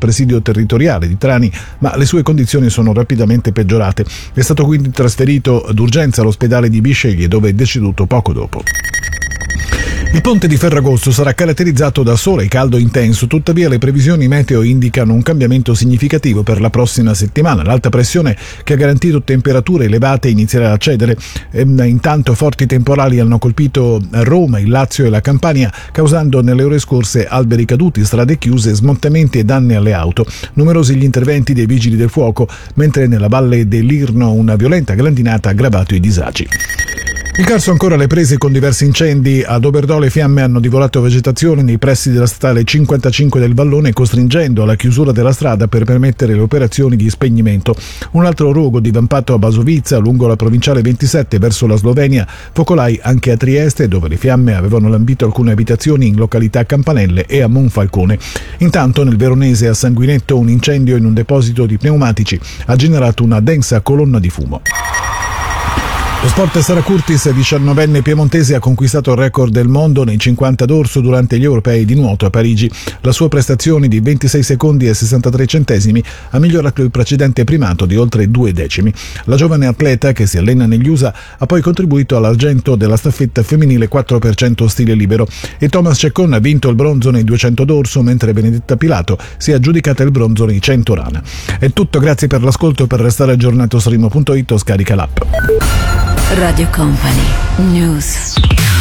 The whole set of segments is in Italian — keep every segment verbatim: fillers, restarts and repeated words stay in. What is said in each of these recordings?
presidio territoriale di Trani, ma le sue condizioni sono rapidamente peggiorate. È stato quindi trasferito d'urgenza all'ospedale di Bisceglie, dove è deceduto poco dopo. Il ponte di Ferragosto sarà caratterizzato da sole e caldo intenso, tuttavia le previsioni meteo indicano un cambiamento significativo per la prossima settimana. L'alta pressione che ha garantito temperature elevate inizierà a cedere. Intanto forti temporali hanno colpito Roma, il Lazio e la Campania, causando nelle ore scorse alberi caduti, strade chiuse, smottamenti e danni alle auto. Numerosi gli interventi dei vigili del fuoco, mentre nella valle dell'Irno una violenta grandinata ha aggravato i disagi. In Carso ancora le prese con diversi incendi. Ad Oberdo le fiamme hanno divorato vegetazione nei pressi della statale cinquantacinque del Vallone, costringendo alla chiusura della strada per permettere le operazioni di spegnimento. Un altro rogo divampato a Basovizza, lungo la provinciale ventisette verso la Slovenia, focolai anche a Trieste, dove le fiamme avevano lambito alcune abitazioni in località Campanelle e a Monfalcone. Intanto nel Veronese a Sanguinetto un incendio in un deposito di pneumatici ha generato una densa colonna di fumo. Lo sport. Sara Curtis, diciannovenne piemontese, ha conquistato il record del mondo nei cinquanta d'orso durante gli europei di nuoto a Parigi. La sua prestazione di ventisei secondi e sessantatré centesimi ha migliorato il precedente primato di oltre due decimi. La giovane atleta, che si allena negli U S A, ha poi contribuito all'argento della staffetta femminile quattro per cento stile libero. E Thomas Ceccon ha vinto il bronzo nei duecento d'orso, mentre Benedetta Pilato si è aggiudicata il bronzo nei cento rana. È tutto, grazie per l'ascolto. Per restare aggiornato su Rimo punto it o scarica l'app. Radio Company News.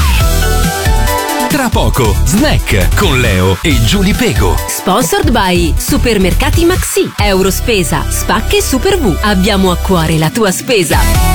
Tra poco Snack con Leo e Giulia Pego. Sponsored by Supermercati Maxi, Eurospesa, Spacche Super V. Abbiamo a cuore la tua spesa.